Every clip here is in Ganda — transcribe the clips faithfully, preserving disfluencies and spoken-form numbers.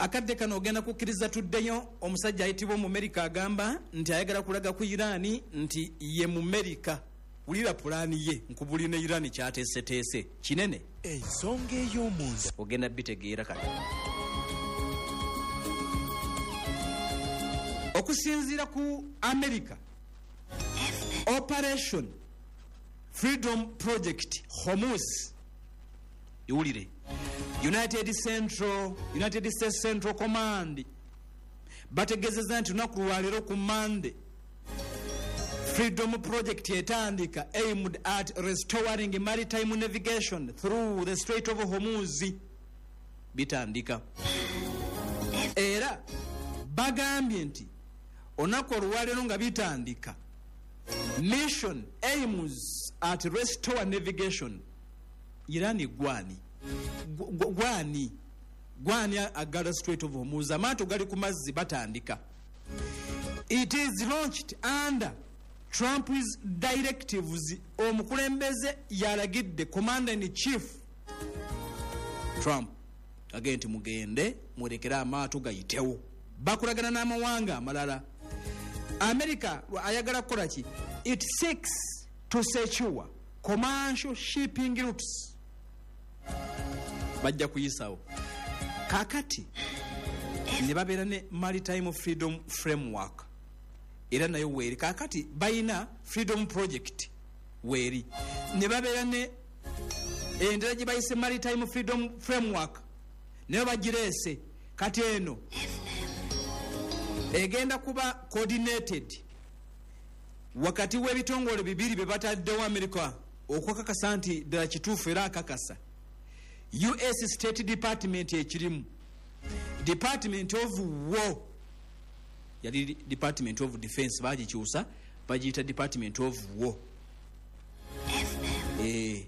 akadde kano ogenda kukkiriza tuddeyo omusajja ayitibwa mu America agamba nti ayagala kulaga ku Irani nti ye mu America ulira pulani ye nkubuli ne Irani kyateeseteese kinene ensonga ey'omunda ogenda bitegeera kati okusinziira ku America Operation Freedom Project Hormuz iwulire United Central United States Central Command bategezeza nti lunaku lwaleero ku Monday Freedom Project etandika aimed at restoring maritime navigation through the Strait of Hormuz bitandika era bagambye nti onaku olwaleero nga bitandika mission aims at restore navigation Irani gwani gwani gwani agala Strait of Hormuz amaato gali ku mazzi batandika. It is launched under Trump's directives. Omukulembeze yalagidde commander in chief Trump agenti mugende murekera amaato gayitewo bakulagana n'amawanga amalala. America ayagala kukola ki? It seeks to secure commercial shipping routes. Bajja kuyisawo kakati ne babeera ne maritime freedom framework era nayo weeri kakati bayina freedom project weeri ne babeera ne endala gye bayise maritime freedom framework nayo bagireese kati eno egenda kuba coordinated wakati w'ebitongole bibiri bye bataddewo America okwakakasa nti ddala kituufu era akakasa. U S State Department ekirimu Department of War yali Department of Defense bagikyusa bagiyita Department of War. Eh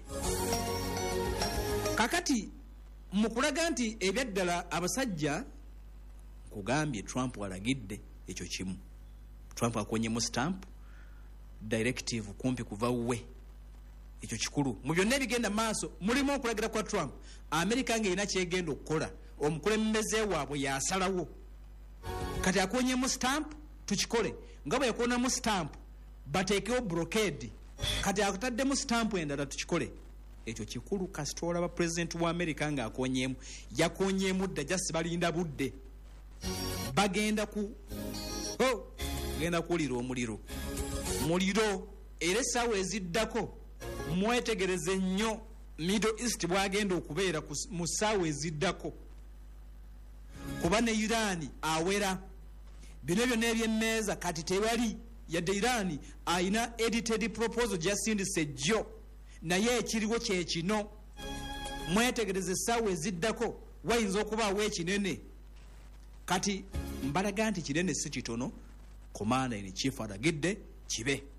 kakati mukulaga nti ebyaddala abasajja kugambye Trump alagidde ekyo kimu. Trump akonyemu stamp directive kumpi kuva we ekyo kikulu mu byonna ebigenda maaso mulimu okulagira kwa Trump. America ng'erina kyegenda okukola omukulembeze waabwe yasalawo kati akonyemu stamp tukikole nga bwe yakonamu stamp bateekewo blockade kati akutaddemu stamp endala tukikole ekyo kikulu. kasita olaba president wa America nga akonyemu yakonyemu dda jasi balinda budde bagenda ku oh genda kuwulira omuliro muliro era essaawa eziddako mwetegereze nnyo Middle East bwagenda okubeera mu ssaawa eziddako kuba ne Irani awera bino byonna ebyemmeeza kati tebali yadde Irani ayina edited proposal gyasindise jjo naye ekiriwo kye kino mwetegereze essaawa eziddako wayinza okubaawo ekinene kati mbalaga nti kinene si kitono commander in chief alagidde kibe.